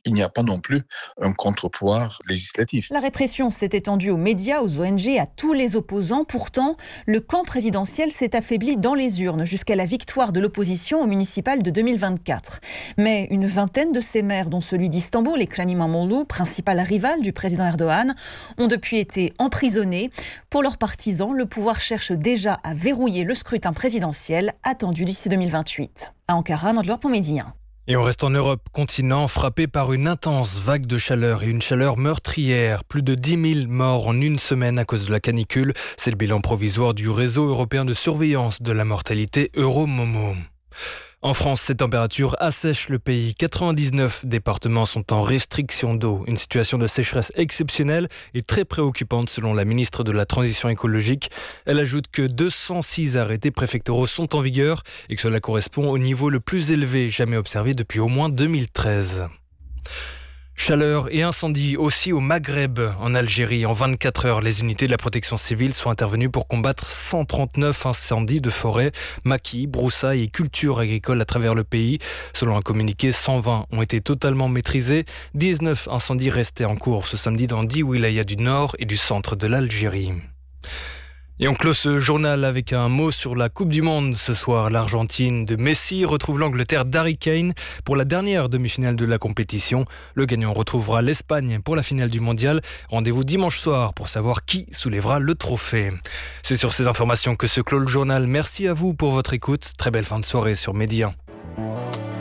il n'y a pas non plus un contre-pouvoir législatif. La répression s'est étendue aux médias, aux ONG, à tous les opposants. Pourtant, le camp présidentiel s'est affaibli dans les urnes jusqu'à la victoire de l'opposition au municipal de 2024. Mais une vingtaine de ces maires, dont celui d'Istanbul, Ekrem İmamoğlu, principal rival du président Erdogan, ont depuis été emprisonnés. Pour leurs partisans, le pouvoir cherche déjà à verrouiller le scrutin présidentiel attendu d'ici 2028. À Ankara, Nandlor pour Médien. Et on reste en Europe, continent frappé par une intense vague de chaleur et une chaleur meurtrière. Plus de 10 000 morts en une semaine à cause de la canicule. C'est le bilan provisoire du réseau européen de surveillance de la mortalité Euromomo. En France, ces températures assèchent le pays. 99 départements sont en restriction d'eau. Une situation de sécheresse exceptionnelle et très préoccupante selon la ministre de la Transition écologique. Elle ajoute que 206 arrêtés préfectoraux sont en vigueur et que cela correspond au niveau le plus élevé jamais observé depuis au moins 2013. Chaleur et incendie aussi au Maghreb, en Algérie. En 24 heures, les unités de la protection civile sont intervenues pour combattre 139 incendies de forêt, maquis, broussailles et cultures agricoles à travers le pays. Selon un communiqué, 120 ont été totalement maîtrisés. 19 incendies restaient en cours ce samedi dans 10 wilayas du nord et du centre de l'Algérie. Et on clôt ce journal avec un mot sur la Coupe du Monde. Ce soir, l'Argentine de Messi retrouve l'Angleterre d'Harry Kane pour la dernière demi-finale de la compétition. Le gagnant retrouvera l'Espagne pour la finale du mondial. Rendez-vous dimanche soir pour savoir qui soulèvera le trophée. C'est sur ces informations que se clôt le journal. Merci à vous pour votre écoute. Très belle fin de soirée sur Média.